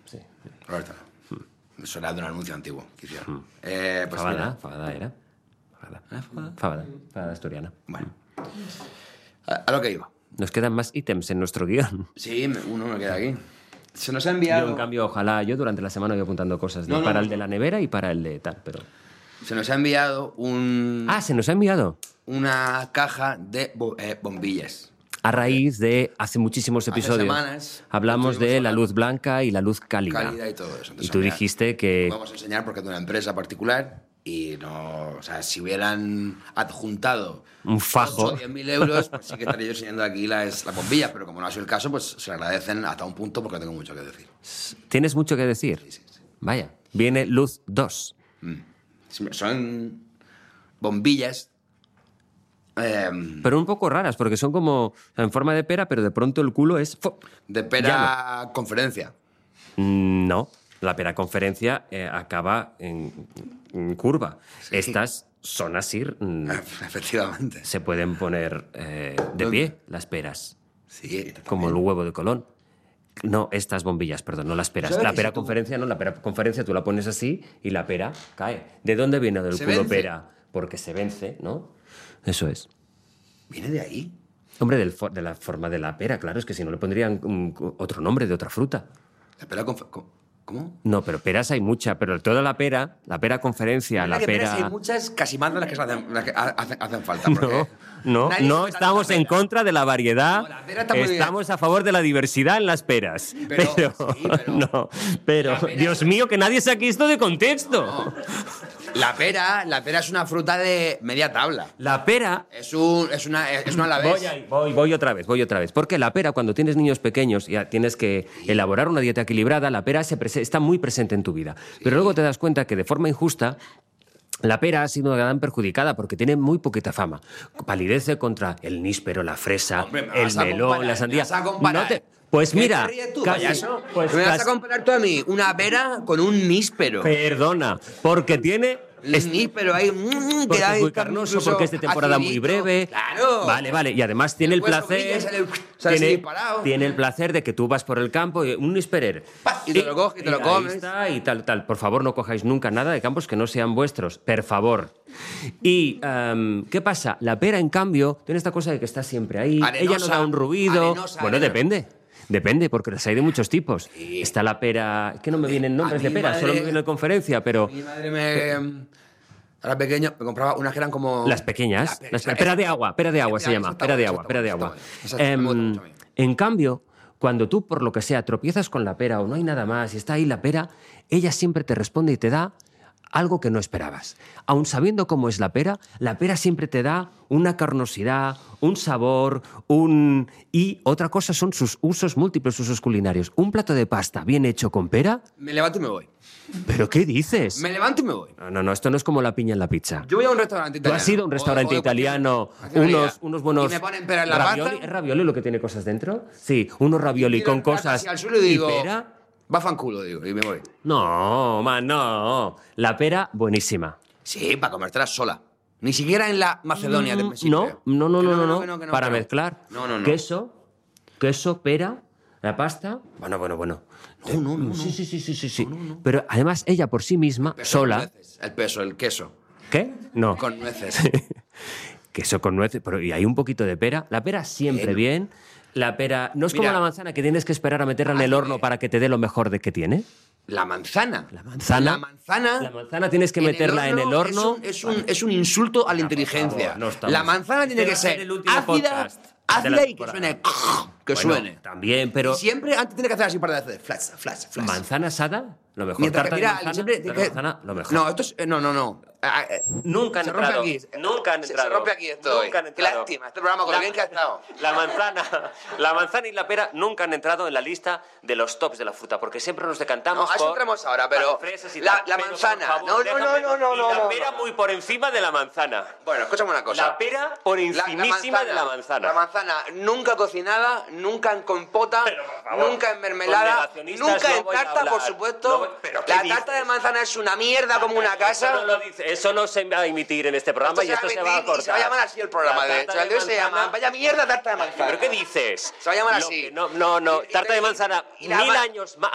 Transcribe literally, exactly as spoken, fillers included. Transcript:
sí. Roberto no. Mm. Eso era de un anuncio antiguo que hicieron. Mm. Eh, pues Fabada, mira. Fabada era. Fabada. ¿Eh, Fabada? Fabada, Fabada asturiana. Bueno. A, a lo que iba. Nos quedan más ítems en nuestro guión. Sí, me- uno me queda aquí. Se nos ha Yo, enviado... en cambio, ojalá, yo durante la semana voy apuntando cosas de- No, no, para no. el de la nevera y para el de tal, pero... Se nos ha enviado un, Ah, se nos ha enviado. una caja de bo- eh, bombillas. A raíz de hace muchísimos Hace episodios. semanas Hablamos de estuvimos la hablando- luz blanca y la luz cálida. Cálida y todo eso. Entonces, Y tú mira, dijiste que... Vamos a enseñar porque es de una empresa particular y no... O sea, si hubieran adjuntado... Un fajo. ocho o diez mil euros, pues sí que estaría yo enseñando aquí las, las bombillas, pero como no ha sido el caso, pues se le agradecen hasta un punto porque tengo mucho que decir. ¿Tienes mucho que decir? Sí, sí, sí. Vaya, viene luz dos. Son bombillas... eh, Pero un poco raras, porque son como en forma de pera, pero de pronto el culo es... ¡fu! de pera conferencia. Mm, No, la pera conferencia eh, acaba en, en curva. Sí. Estas son así, mm, Efectivamente. se pueden poner eh, de pie las peras, Sí. como el huevo de Colón. No, estas bombillas, perdón, no las peras. ¿Sabes La que pera si tú- conferencia no, la pera conferencia tú la pones así y la pera cae. ¿De dónde viene del Se culo vence. pera? Porque se vence, ¿no? Eso es. ¿Viene de ahí? Hombre, del for- de la forma de la pera, claro, es que si no le pondrían mm, otro nombre de otra fruta. La pera confer- co- ¿Cómo? No, pero peras hay mucha, pero toda la pera, la pera conferencia, Mira la que peras pera... hay muchas, casi más de las que, se hacen, las que ha- hacen, hacen falta. porque No, no, nadie no come estamos tanta en pera. contra de la variedad, No, la pera está muy bien. estamos a favor de la diversidad en las peras. Pero- Pero, sí, pero- no, pero, La pera Dios es- mío, que nadie saque esto de contexto. No. La pera, la pera es una fruta de media tabla. La pera... Es un, es una, es una alavés. Voy, ahí, voy, voy otra vez, voy otra vez. Porque la pera, cuando tienes niños pequeños y tienes que elaborar una dieta equilibrada, la pera se prese- está muy presente en tu vida. Pero luego te das cuenta que de forma injusta la pera ha sido una gran perjudicada porque tiene muy poquita fama. Palidece contra el níspero, la fresa, Hombre, me el vas a melón, comparar, la me sandía. vas a comparar. No te- Pues ¿Qué mira, te ríes tú, casi- payaso? pues me vas casi- a comparar tú a mí una pera con un níspero. Perdona, porque tiene... El níspero ahí, mm, Porque que es hay muy carnoso, incluso porque es de temporada muy acidito. breve. Claro. Vale, vale. Y además tiene el Después placer. brilla, sale- sale tiene, disparado. tiene el placer de que tú vas por el campo y un esperer. Pa, y te lo coges y te lo ahí comes. está, y tal, tal. Por favor, no cojáis nunca nada de campos que no sean vuestros. Per favor. Y, em, ¿qué pasa? La pera, en cambio, tiene esta cosa de que está siempre ahí. Arenosa, Ella no da un ruido. arenosa, bueno, arenosa. depende. Depende, porque las hay de muchos tipos. Sí. Está la pera... Es que no me vienen nombres A de mi pera, madre- solo me viene de conferencia, pero... Mi madre me... Era pequeño, me compraba unas que eran como... Las pequeñas, La pera, las, esa- pera de agua, pera de agua se Esa- llama, esa está pera de buena, agua, esa pera de está agua. buena, esa está buena. Esa me gusta Em, mucho a mí. en cambio, cuando tú, por lo que sea, tropiezas con la pera o no hay nada más y está ahí la pera, ella siempre te responde y te da algo que no esperabas. Aun sabiendo cómo es la pera, la pera siempre te da una carnosidad, un sabor, un... Y otra cosa son sus usos, múltiples usos culinarios. Un plato de pasta bien hecho con pera... Me levanto y me voy. ¿Pero qué dices? Me levanto y me voy. No, no, no, esto no es como la piña en la pizza. Yo voy a un restaurante Tú italiano. has ido a un restaurante O- o de cualquier- italiano, cualquier unos, calidad. unos buenos... Y me ponen pera en la ravioli. pasta. ¿Es ravioli lo que tiene cosas dentro? Sí, unos ravioli Y tiro con el plato cosas... así al suelo y digo, pera? va fanculo, digo, y me voy. No, man, no. La pera, buenísima. Sí, para comértela sola. Ni siquiera en la Macedonia del Messi. Mm, No, creo. no, no, Que no, no, que no. que Para que mezclar. No, no, no. Queso, queso, pera, la pasta... Bueno, bueno, bueno. No, no, no, no. Sí, sí, sí, sí, sí. sí. Pero además ella por sí misma, Peso sola... con nueces. El peso, el queso. ¿Qué? No. Con nueces. Queso con nueces, pero y hay un poquito de pera. La pera siempre bien. La pera no es Mira. como la manzana que tienes que esperar a meterla en el Ah, horno sí. para que te dé lo mejor de que tiene. La manzana. La manzana. La manzana. La manzana tienes que en meterla en el horno. Es un, es un, es un insulto a la inteligencia. favor, no estamos- La manzana tiene Este que va a ser ser el último ácida, podcast de la ácida y que temporada. suene. Que Bueno, suene. También, pero Y siempre antes tiene que hacer así para hacer flash, flash, flash. manzana asada, lo mejor. Mientras que, Tarta de mira, manzana, siempre tarta tiene de que- manzana, lo mejor. No, esto es. eh, No, no, no. Ah, eh, Nunca han se rompe entrado. aquí. Nunca han Se- entrado. Se rompe aquí esto. hoy. Nunca han Qué entrado. lástima. Este programa con lo bien que ha estado. La manzana, la manzana y la pera nunca han entrado en la lista de los tops de la fruta, porque siempre nos decantamos No, a eso por entramos ahora, pero las fresas y la- tal. la Pero, manzana. por favor, No, no, déjame- no, no, no, y la no, pera no. muy por encima de la manzana. Bueno, escúchame una cosa. La pera por encimísima de la manzana. La manzana nunca cocinada, nunca en compota, Pero, por favor, nunca en con mermelada, negacionistas nunca no en voy a tarta, hablar. por supuesto. No voy- ¿pero qué la dices? tarta de manzana es una mierda como una casa. Eso no, lo dice- eso no se va a emitir en este programa y esto se va a emitir y cortar. se va a llamar así el programa. La De tarta hecho, el de hoy se manzana- llama Vaya mierda tarta de manzana. ¿Pero qué dices? Se va a llamar Lo así. que no, no, no. Y- y- Tarta de y- manzana, y la mil ma- años más.